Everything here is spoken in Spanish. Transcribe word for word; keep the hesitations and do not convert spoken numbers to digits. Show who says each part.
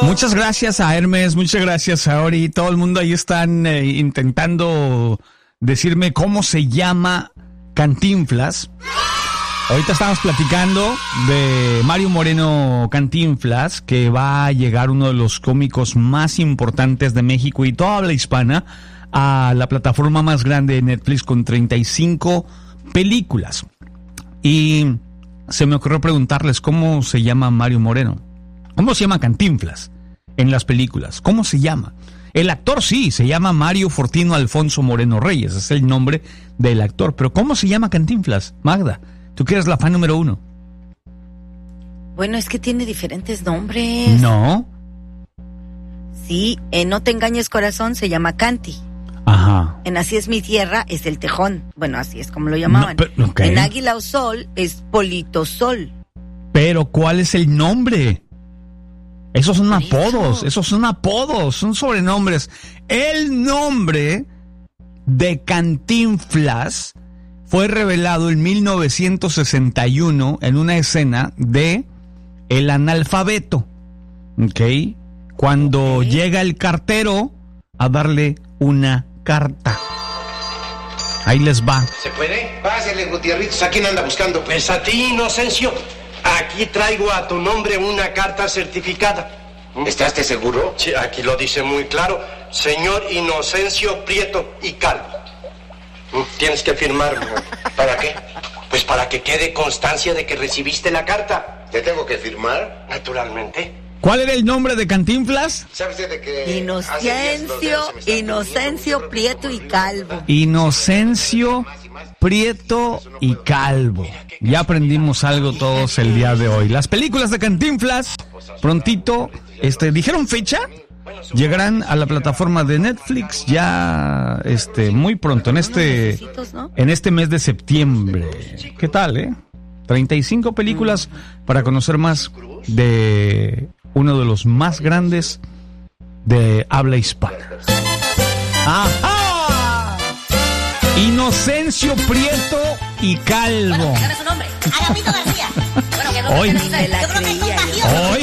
Speaker 1: Muchas gracias a Hermes, muchas gracias a Ori. Todo el mundo ahí están eh, intentando decirme cómo se llama Cantinflas. Ahorita estamos platicando de Mario Moreno Cantinflas, que va a llegar uno de los cómicos más importantes de México y toda habla hispana a la plataforma más grande de Netflix con treinta y cinco películas. Y se me ocurrió preguntarles cómo se llama Mario Moreno. ¿Cómo se llama Cantinflas en las películas? ¿Cómo se llama? El actor sí, se llama Mario Fortino Alfonso Moreno Reyes, es el nombre del actor. Pero ¿cómo se llama Cantinflas, Magda? Tú que eres la fan número uno.
Speaker 2: Bueno, es que tiene diferentes nombres.
Speaker 1: No.
Speaker 2: Sí, en No te engañes corazón se llama Canti.
Speaker 1: Ajá.
Speaker 2: En Así es mi tierra es el Tejón. Bueno, así es como lo llamaban.
Speaker 1: No, pero, okay.
Speaker 2: En Águila o Sol es Polito Sol.
Speaker 1: Pero ¿cuál es el nombre? Esos son
Speaker 2: Por
Speaker 1: apodos,
Speaker 2: eso.
Speaker 1: esos son apodos, son sobrenombres. El nombre de Cantinflas fue revelado en mil novecientos sesenta y uno en una escena de El analfabeto, ¿ok? Cuando
Speaker 2: Ok.
Speaker 1: llega el cartero a darle una carta. Ahí les va.
Speaker 3: ¿Se puede? Pásale, Gutierritos. ¿A quién anda buscando?
Speaker 4: Pues a ti, Inocencio. Aquí traigo a tu nombre una carta certificada.
Speaker 3: ¿Estás seguro?
Speaker 4: Sí, aquí lo dice muy claro. Señor Inocencio Prieto y Calvo. Tienes que firmarlo.
Speaker 3: ¿Para qué?
Speaker 4: Pues para que quede constancia de que recibiste la carta.
Speaker 3: ¿Te tengo que firmar?
Speaker 4: Naturalmente.
Speaker 1: ¿Cuál era el nombre de Cantinflas?
Speaker 3: ¿Sabe usted de que
Speaker 2: Inocencio, Inocencio Prieto y Calvo.
Speaker 1: Inocencio Prieto y Calvo. Ya aprendimos algo todos el día de hoy. Las películas de Cantinflas, prontito, este, ¿dijeron fecha? Llegarán a la plataforma de Netflix ya, este, muy pronto, en este, en este mes de septiembre. ¿Qué tal, eh? treinta y cinco películas para conocer más de uno de los más grandes de habla hispana. ¡Ajá! Inocencio Prieto y Calvo.
Speaker 5: Bueno, dígame su nombre. Agapito García. Bueno, que no
Speaker 1: Hoy-
Speaker 5: me dice, yo creo que es contagioso.
Speaker 1: Hoy